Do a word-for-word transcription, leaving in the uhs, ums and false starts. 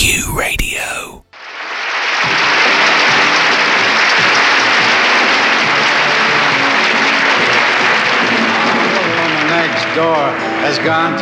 Q Radio. The woman next door has gone